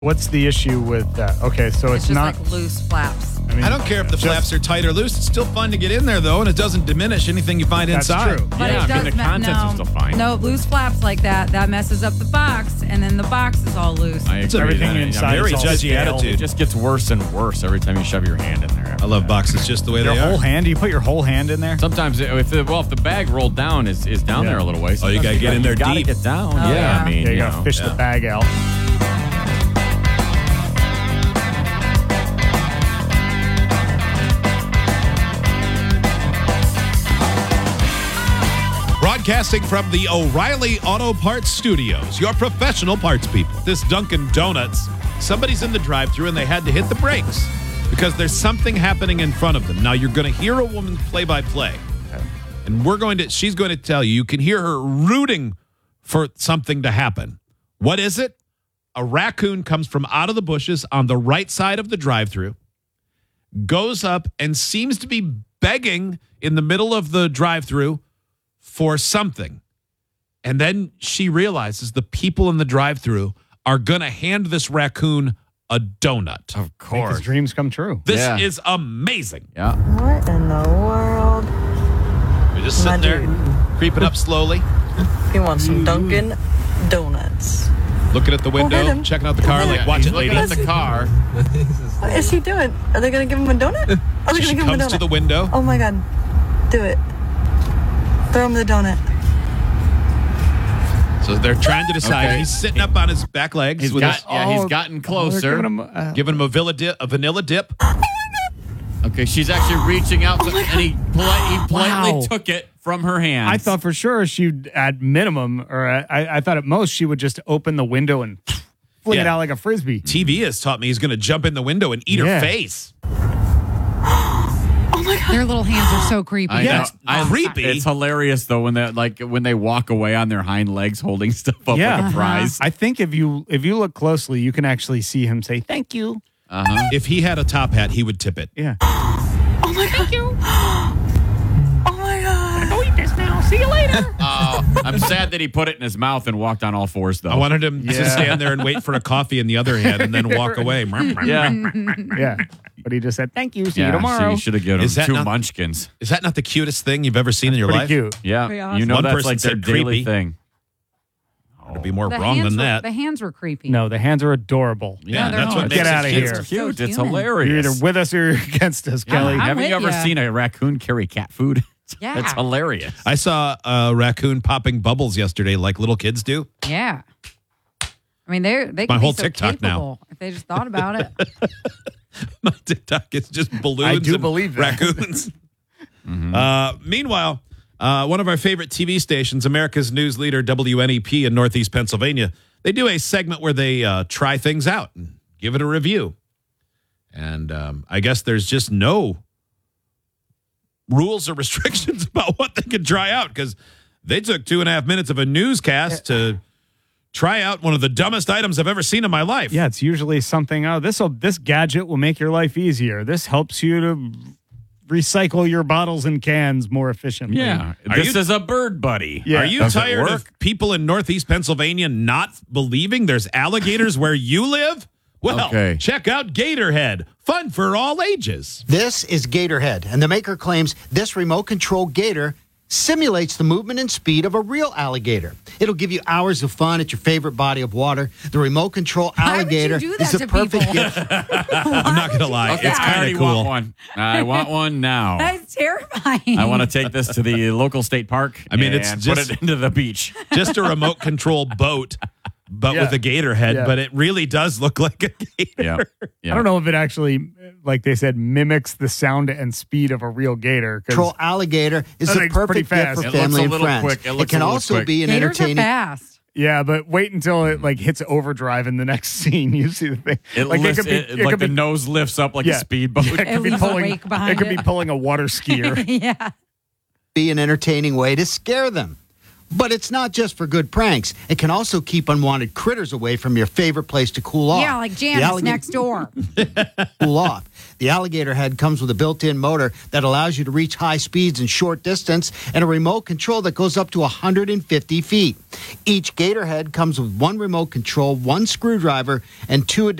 What's the issue with that? Okay, so it's just not like loose flaps. mean, I don't care if the flaps are tight or loose. It's still fun to get in there, though, and it doesn't diminish anything you find That's inside. true. But Yeah, it I mean, does the contents are still fine. No, loose flaps like that messes up the box, and then the box is all loose. I agree. everything That- inside very is all judgy stale. attitude. It just gets worse and worse every time you shove your hand in there. I love boxes just the way Your they whole are. hand? Do you put your whole hand in there? Sometimes, if the bag rolled down is down Yeah. there a little way. Oh, you gotta get in there Gotta deep. get down. Oh, yeah. I mean, Yeah, you you gotta know. fish the bag out. Broadcasting from the O'Reilly Auto Parts Studios, your professional parts people. This Dunkin' Donuts, somebody's in the drive-thru and they had to hit the brakes because there's something happening in front of them. Now you're going to hear a woman play-by-play, and she's going to tell you. You can hear her rooting for something to happen. What is it? A raccoon comes from out of the bushes on the right side of the drive-thru, goes up and seems to be begging in the middle of the drive-thru for something. And then she realizes the people in the drive-thru are going to hand this raccoon a donut. Of Make course. his dreams come true. This Yeah. is amazing. Yeah. What in the world? You're just sitting My there, creeping up slowly, He wants some Dunkin' Donuts. looking at the hit window, him. checking out the car, like, watch He's it, lady. looking at the car. What is he doing? Are they going to give him a donut? Are they going to She give him a comes donut? to the window. Oh my God. Do it. Throw him the donut. So they're trying to decide. Okay. He's sitting up on his back legs. He's with got, his, he's gotten closer. giving him a vanilla dip. Okay, she's actually reaching out, and he politely Wow. took it from her hands. I thought for sure she'd, at minimum, or I thought at most, she would just open the window and fling it Yeah. out like a frisbee. TV has taught me he's going to jump in the window and eat her Yeah. face. Oh my God. Their little hands are so creepy. I Yeah, know. it's creepy. It's hilarious though when they walk away on their hind legs holding stuff up Yeah. like a prize. I think if you look closely, you can actually see him say thank you. Uh-huh. If he had a top hat, he would tip it. Yeah. Oh my God. Thank you. Oh my God. Go eat this now. See you later. I'm sad that he put it in his mouth and walked on all fours though. I wanted him to Yeah. stand there and wait for a coffee in the other hand and then walk away. yeah. Yeah. But he just said thank you. See you Yeah, tomorrow. so you should have given him Is that two not- munchkins. Is that not the cutest thing you've ever seen in your Pretty life? cute. Yeah. Pretty awesome. You know One that's person like their said daily creepy. thing. It'd be more The wrong hands than were, that. The hands were creepy. No, the hands are adorable. Yeah, they're that's what hard. makes Get it outta cute. here. It's cute. So It's human. hilarious. You're either with us or you're against us, Kelly. I'm Haven't you with ever ya. seen a raccoon carry cat food? Yeah. It's hilarious. I saw a raccoon popping bubbles yesterday like little kids do. Yeah. I mean, they My can whole be so TikTok now. capable if they just thought about it. My TikTok is just balloons I do and believe that. raccoons. Meanwhile, one of our favorite TV stations, America's news leader, WNEP in Northeast Pennsylvania, they do a segment where they try things out and give it a review. And I guess there's just no rules or restrictions about what they can try out because they took 2.5 minutes of a newscast to try out one of the dumbest items I've ever seen in my life. Yeah, it's usually something. Oh, this gadget will make your life easier. This helps you to recycle your bottles and cans more efficiently. Yeah. Are This you- is a bird buddy. Yeah. Are you Does it tired work? of people in Northeast Pennsylvania not believing there's alligators where you live? Well, Okay. check out Gatorhead. Fun for all ages. This is Gatorhead, and the maker claims this remote control gator simulates the movement and speed of a real alligator. It'll give you hours of fun at your favorite body of water. The remote control Why would you alligator do that is a to perfect people? gift. I'm not going to lie. Okay, It's I kind already of cool. want one. I want one now. That's terrifying. I want to take this to the local state park. I mean, it's and just- put it into the beach. Just a remote control boat, but Yeah. with a gator head. Yeah. But it really does look like a gator. Yeah. I don't know if it actually, like they said, mimics the sound and speed of a real gator. 'cause Control alligator is That a thing's pretty perfect gift fast. for It looks family a and little friends. quick. It looks can a little also quick. be an Gators are entertaining. fast. Yeah, but wait until it like hits overdrive in the next scene. You see the thing. It like lifts, it could be, it, like the be, nose lifts up like a speedboat. Yeah, it It could be leaves a pulling. wake behind It could be it. pulling a water skier. Yeah. Be an entertaining way to scare them. But it's not just for good pranks. It can also keep unwanted critters away from your favorite place to cool off. Yeah, like Janice next door. Cool off. The alligator head comes with a built-in motor that allows you to reach high speeds in short distance and a remote control that goes up to 150 feet. Each gator head comes with one remote control, one screwdriver, and two